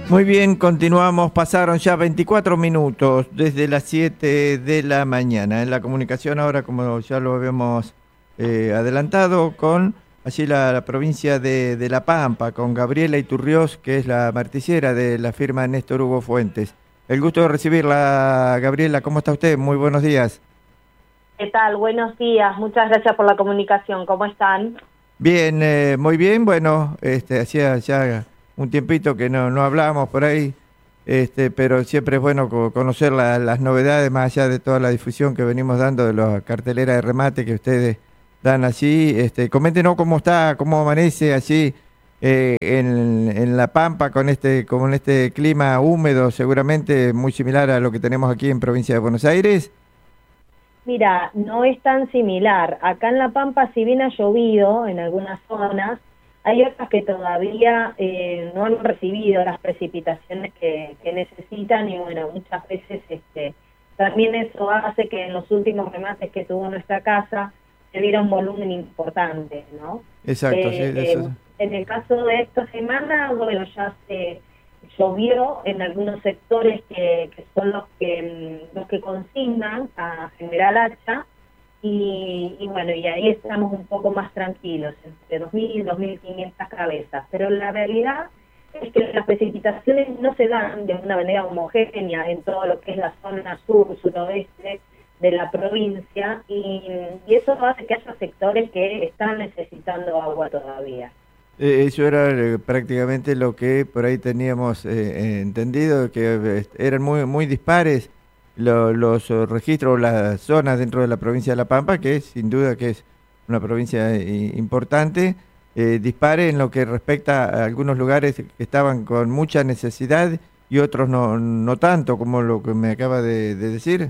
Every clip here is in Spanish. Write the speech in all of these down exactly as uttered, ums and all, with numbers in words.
Muy bien, continuamos. Pasaron ya veinticuatro minutos desde las siete de la mañana. En la comunicación ahora, como ya lo habíamos eh, adelantado, con allí la, la provincia de, de La Pampa, con Gabriela Iturriós, que es la martillera de la firma Néstor Hugo Fuentes. El gusto de recibirla, Gabriela. ¿Cómo está usted? Muy buenos días. ¿Qué tal? Buenos días. Muchas gracias por la comunicación. ¿Cómo están? Bien, eh, muy bien. Bueno, este, hacía ya un tiempito que no, no hablábamos por ahí, este, pero siempre es bueno co- conocer la- las novedades más allá de toda la difusión que venimos dando de la cartelera de remate que ustedes dan allí. Este, coméntenos cómo está, cómo amanece allí eh, en, en La Pampa con este, con este clima húmedo, seguramente muy similar a lo que tenemos aquí en provincia de Buenos Aires. Mira, no es tan similar. Acá en La Pampa, si bien ha llovido en algunas zonas, hay otras que todavía eh, no han recibido las precipitaciones que, que necesitan y bueno, muchas veces este, también eso hace que en los últimos remates que tuvo nuestra casa se diera un volumen importante, ¿no? Exacto, sí, Eh, de eh, eso. en el caso de esta semana, bueno, ya se llovió en algunos sectores que, que son los que mm, los que consignan a General Hacha y, y bueno, y ahí estamos un poco más tranquilos, entre dos mil y dos mil quinientas cabezas, pero la realidad es que las precipitaciones no se dan de una manera homogénea en todo lo que es la zona sur, suroeste de la provincia y, y eso hace que haya sectores que están necesitando agua todavía. Eh, Eso era eh, prácticamente lo que por ahí teníamos eh, eh, entendido, que eh, eran muy, muy dispares lo- los eh, registros, las zonas dentro de la provincia de La Pampa, que sin duda que es una provincia eh, importante, eh, dispares en lo que respecta a algunos lugares que estaban con mucha necesidad y otros no, no tanto, como lo que me acaba de, de decir.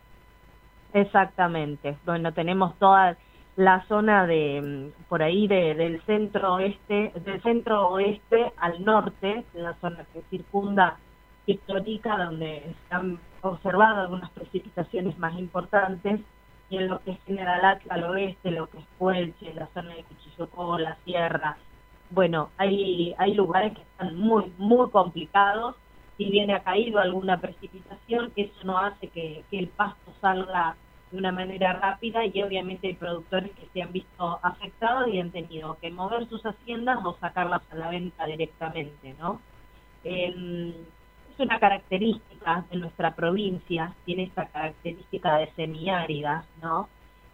Exactamente. Bueno, tenemos toda la zona de mm, por ahí de, del centro oeste, del centro oeste al norte, la zona que circunda histórica, donde se han observado algunas precipitaciones más importantes, y en lo que es General Hacha al oeste, lo que es Puelche, la zona de Cuchillocó, la Sierra. Bueno, hay, hay lugares que están muy, muy complicados. Si bien ha caído alguna precipitación, eso no hace que, que el pasto salga de una manera rápida y obviamente hay productores que se han visto afectados y han tenido que mover sus haciendas o sacarlas a la venta directamente, ¿no? Eh, es una característica de nuestra provincia, tiene esta característica de semiárida, ¿no?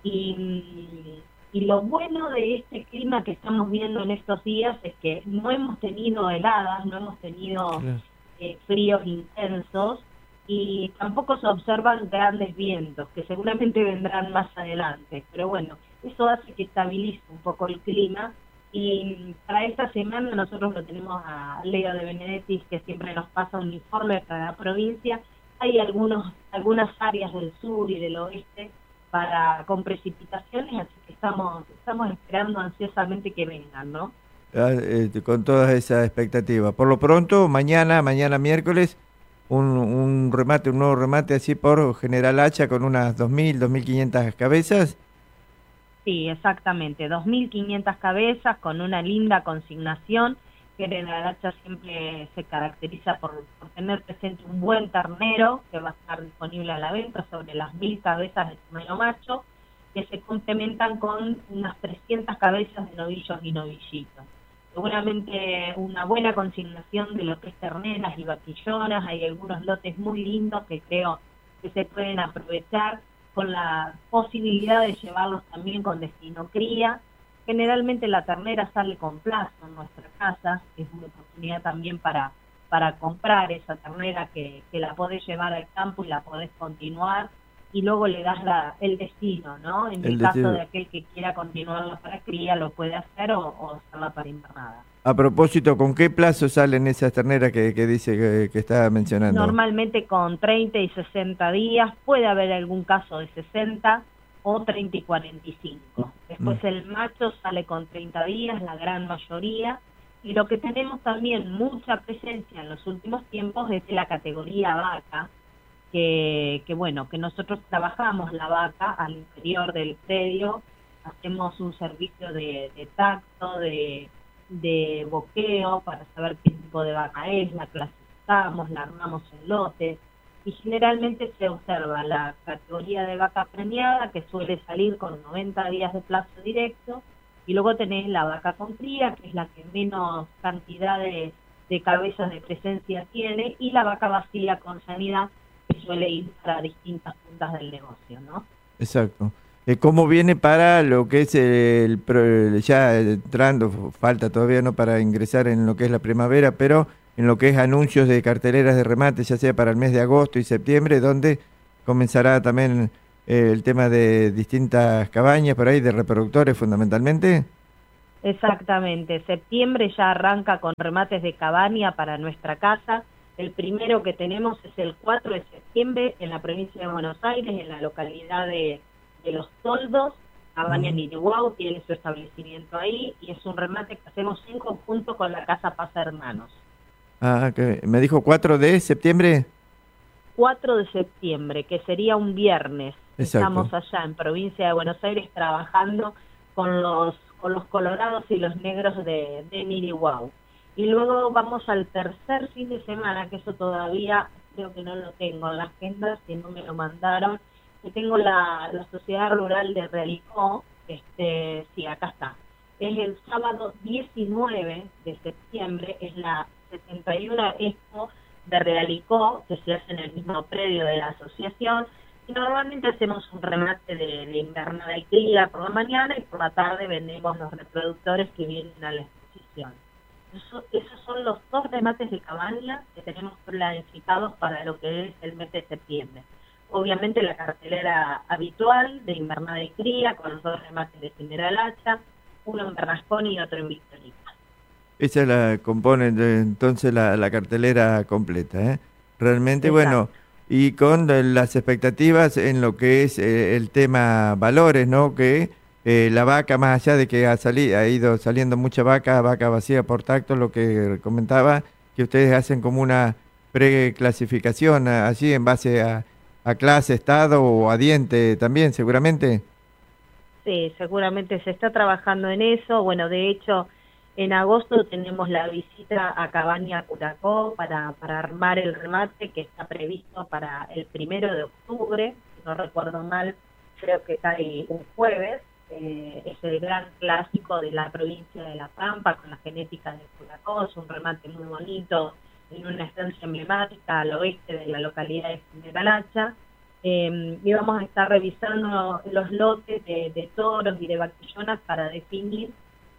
Y, y lo bueno de este clima que estamos viendo en estos días es que no hemos tenido heladas, no hemos tenido Claro. eh, fríos intensos y tampoco se observan grandes vientos, que seguramente vendrán más adelante. Pero bueno, eso hace que estabilice un poco el clima y para esta semana nosotros lo tenemos a Leo de Benedetti, que siempre nos pasa un informe para la provincia. Hay algunos algunas áreas del sur y del oeste para con precipitaciones, así que estamos estamos esperando ansiosamente que vengan, ¿no? Ah, eh, con todas esas expectativas. Por lo pronto, mañana, mañana miércoles, un, un remate, un nuevo remate así por General Hacha con unas dos mil, dos mil quinientas cabezas. Sí, exactamente, dos mil quinientas cabezas con una linda consignación, que General Hacha siempre se caracteriza por, por tener presente un buen ternero que va a estar disponible a la venta sobre las mil cabezas de ternero macho, que se complementan con unas trescientas cabezas de novillos y novillitos. Seguramente una buena consignación de lo que es terneras y vaquillonas, hay algunos lotes muy lindos que creo que se pueden aprovechar con la posibilidad de llevarlos también con destino cría. Generalmente la ternera sale con plazo en nuestra casa, es una oportunidad también para, para comprar esa ternera que, que la podés llevar al campo y la podés continuar y luego le das la, el destino, ¿no? En El el caso destino. de aquel que quiera continuarla para cría lo puede hacer o, o hacerla para invernada. A propósito, ¿con qué plazo salen esas terneras que, que dice que, que estaba mencionando? Normalmente con treinta y sesenta días, puede haber algún caso de sesenta o treinta y cuarenta y cinco. Mm. Después el macho sale con treinta días, la gran mayoría, y lo que tenemos también mucha presencia en los últimos tiempos es de la categoría vaca, que, que bueno, que nosotros trabajamos la vaca al interior del predio, hacemos un servicio de, de tacto, de, de boqueo para saber qué tipo de vaca es, la clase cortamos, la armamos en lotes, y generalmente se observa la categoría de vaca preñada, que suele salir con noventa días de plazo directo, y luego tenés la vaca con cría, que es la que menos cantidad de, de cabezas de presencia tiene, y la vaca vacía con sanidad, que suele ir para distintas puntas del negocio, ¿no? Exacto. Eh, ¿Cómo viene para lo que es el, el ya entrando, falta todavía no para ingresar en lo que es la primavera, pero en lo que es anuncios de carteleras de remate, ya sea para el mes de agosto y septiembre, donde comenzará también eh, el tema de distintas cabañas por ahí, de reproductores fundamentalmente? Exactamente, septiembre ya arranca con remates de cabaña para nuestra casa. El primero que tenemos es el cuatro de septiembre en la provincia de Buenos Aires, en la localidad de, de Los Toldos. Cabaña Niriguau tiene su establecimiento ahí, y es un remate que hacemos en conjunto con la Casa Paz Hermanos. Ah, que me dijo cuatro de septiembre. cuatro de septiembre, que sería un viernes. Exacto. Estamos allá en provincia de Buenos Aires trabajando con los con los colorados y los negros de, de Niriguau. Y luego vamos al tercer fin de semana, que eso todavía creo que no lo tengo en la agenda, si no me lo mandaron. Que tengo la, la Sociedad Rural de Realicó, este, sí, acá está. Es el sábado diecinueve de septiembre, es la setenta y una Expo de Realicó, que se hace en el mismo predio de la asociación, y normalmente hacemos un remate de, de invernada y cría por la mañana, y por la tarde vendemos los reproductores que vienen a la exposición. Eso, esos son los dos remates de cabaña que tenemos planificados para lo que es el mes de septiembre. Obviamente la cartelera habitual de invernada y cría, con los dos remates de General Hacha, uno en Bernascón y otro en Victorica. Esa la compone de, entonces la, la cartelera completa, ¿eh? Realmente. Exacto. Bueno, y con las expectativas en lo que es eh, el tema valores, ¿no? Que eh, la vaca, más allá de que ha, salido, ha ido saliendo mucha vaca, vaca vacía por tacto, lo que comentaba, que ustedes hacen como una preclasificación así en base a, a clase, estado o a diente también, seguramente. Sí, seguramente se está trabajando en eso. Bueno, de hecho, en agosto tenemos la visita a Cabaña Curacó para, para armar el remate, que está previsto para el primero de octubre, si no recuerdo mal, creo que cae un jueves. Eh, es el gran clásico de la provincia de La Pampa, con la genética de Curacó. Es un remate muy bonito, en una estancia emblemática al oeste de la localidad de General Hacha. Eh, y vamos a estar revisando los lotes de, de toros y de vaquillonas para definir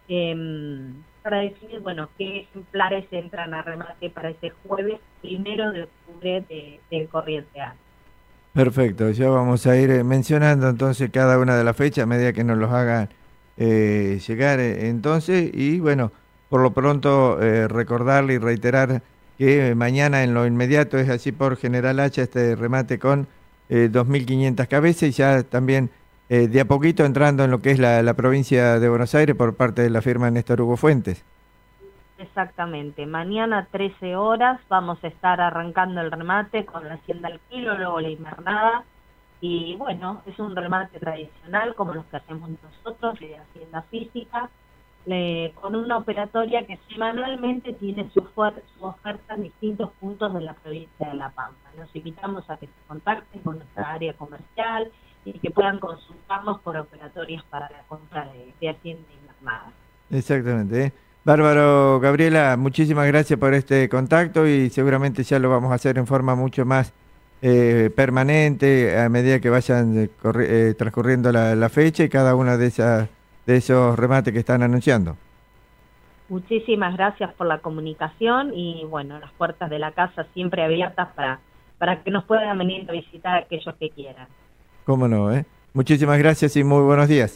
eh, para definir, bueno, qué ejemplares entran a remate para ese jueves primero de octubre de, de corriente alta. Perfecto, ya vamos a ir mencionando entonces cada una de las fechas a medida que nos los hagan eh, llegar eh, entonces, y bueno, por lo pronto eh, recordarle y reiterar que mañana en lo inmediato es así por General Hacha este remate con eh, dos mil quinientas cabezas, y ya también eh, de a poquito entrando en lo que es la, la provincia de Buenos Aires por parte de la firma Néstor Hugo Fuentes. Exactamente, mañana trece horas vamos a estar arrancando el remate con la hacienda al kilo, luego la invernada, y bueno, es un remate tradicional como los que hacemos nosotros de hacienda física, le, con una operatoria que semanalmente tiene su, su oferta en distintos puntos de la provincia de La Pampa. Los invitamos a que se contacten con nuestra área comercial y que puedan consultarnos por operatorias para la compra de, de hacienda invernada. Exactamente, ¿eh? Bárbaro, Gabriela, muchísimas gracias por este contacto, y seguramente ya lo vamos a hacer en forma mucho más eh, permanente a medida que vayan eh, eh, transcurriendo la, la fecha y cada una de esas de esos remates que están anunciando. Muchísimas gracias por la comunicación, y bueno, las puertas de la casa siempre abiertas para, para que nos puedan venir a visitar aquellos que quieran. Cómo no, ¿eh? Muchísimas gracias y muy buenos días.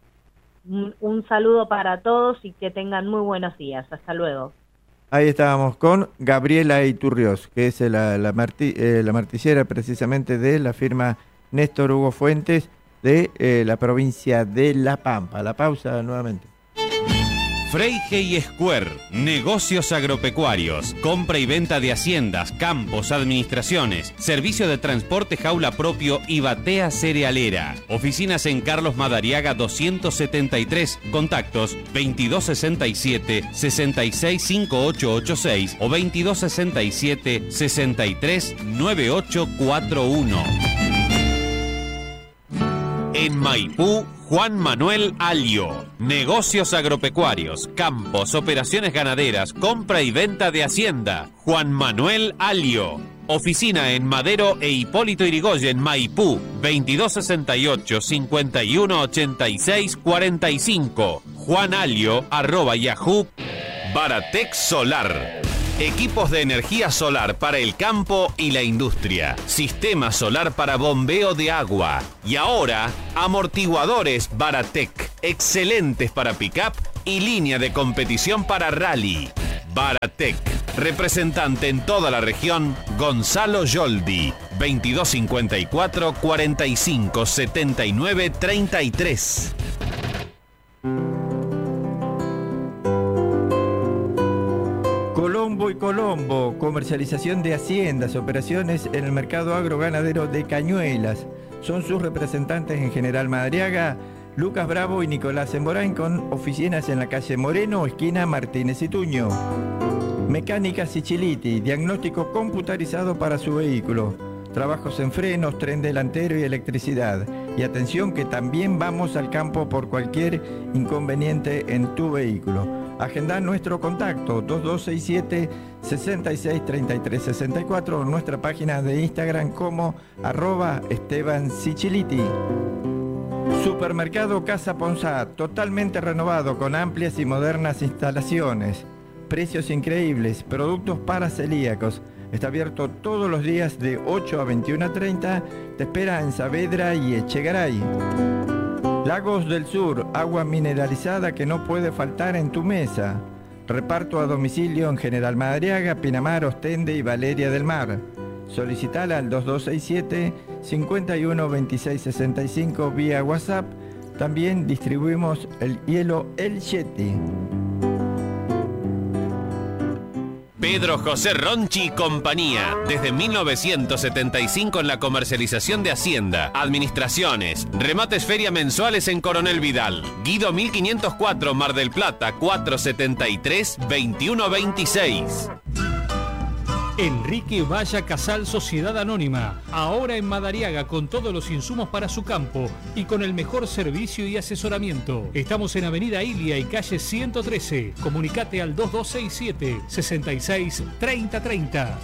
Un, un saludo para todos y que tengan muy buenos días. Hasta luego. Ahí estábamos con Gabriela Iturriós, que es la, la, marti, eh, la martillera precisamente de la firma Néstor Hugo Fuentes de eh, la provincia de La Pampa. La pausa nuevamente. Freige y Square, negocios agropecuarios, compra y venta de haciendas, campos, administraciones, servicio de transporte jaula propio y batea cerealera. Oficinas en Carlos Madariaga doscientos setenta y tres, contactos veintidós sesenta y siete, sesenta y seis cincuenta y ocho ochenta y seis o veintidós sesenta y siete, sesenta y tres noventa y ocho cuarenta y uno. En Maipú, Juan Manuel Alio. Negocios agropecuarios, campos, operaciones ganaderas, compra y venta de hacienda. Juan Manuel Alio. Oficina en Madero e Hipólito Yrigoyen, Maipú, veintidós sesenta y ocho, cincuenta y uno ochenta y seis cuarenta y cinco. juanalio arroba yahoo. Baratec Solar. Equipos de energía solar para el campo y la industria. Sistema solar para bombeo de agua. Y ahora, amortiguadores Baratec. Excelentes para pick-up y línea de competición para rally. Baratec. Representante en toda la región, Gonzalo Yoldi. veintidós cincuenta y cuatro, cuarenta y cinco, setenta y nueve, treinta y tres. Colombo y Colombo, comercialización de haciendas, operaciones en el mercado agroganadero de Cañuelas. Son sus representantes en General Madariaga, Lucas Bravo y Nicolás Emborain, con oficinas en la calle Moreno, esquina Martínez y Tuño. Mecánica Siciliti, diagnóstico computarizado para su vehículo. Trabajos en frenos, tren delantero y electricidad. Y atención que también vamos al campo por cualquier inconveniente en tu vehículo. Agenda nuestro contacto dos dos seis siete, sesenta y seis, treinta y tres sesenta y cuatro o nuestra página de Instagram como arroba Esteban Siciliti. Supermercado Casa Ponsat, totalmente renovado con amplias y modernas instalaciones. Precios increíbles, productos para celíacos. Está abierto todos los días de ocho a veintiuno treinta. Te espera en Saavedra y Echegaray. Lagos del Sur, agua mineralizada que no puede faltar en tu mesa. Reparto a domicilio en General Madariaga, Pinamar, Ostende y Valeria del Mar. Solicitala al dos dos seis siete, cincuenta y uno, veintiséis sesenta y cinco vía WhatsApp. También distribuimos el hielo El Yeti. Pedro José Ronchi y compañía. Desde mil novecientos setenta y cinco en la comercialización de hacienda, administraciones, remates feria mensuales en Coronel Vidal. Guido mil quinientos cuatro, Mar del Plata, cuatrocientos setenta y tres, veintiuno veintiséis. Enrique Valla Casal Sociedad Anónima, ahora en Madariaga con todos los insumos para su campo y con el mejor servicio y asesoramiento. Estamos en Avenida Ilia y calle ciento trece. Comunicate al dos dos seis siete, sesenta y seis, treinta treinta.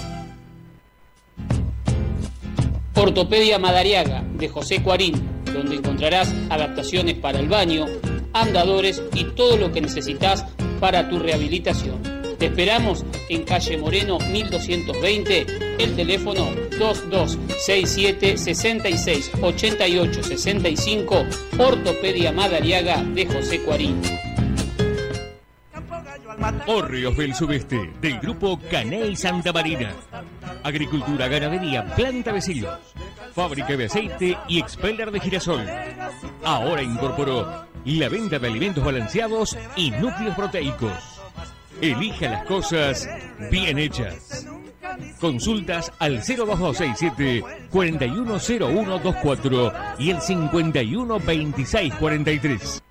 Ortopedia Madariaga de José Cuarín, donde encontrarás adaptaciones para el baño, andadores y todo lo que necesitas para tu rehabilitación. Te esperamos en calle Moreno mil doscientos veinte, el teléfono dos dos seis siete, sesenta y seis, ochenta y ocho sesenta y cinco, Ortopedia Madariaga de José Cuarín. Hórreos del Sudeste, del grupo Caney Santa Marina. Agricultura, ganadería, planta de silos, fábrica de aceite y expeller de girasol. Ahora incorporó la venta de alimentos balanceados y núcleos proteicos. Elija las cosas bien hechas. Consultas al cero dos dos seis siete, cuarenta y uno cero uno veinticuatro y el cincuenta y uno veintiséis cuarenta y tres.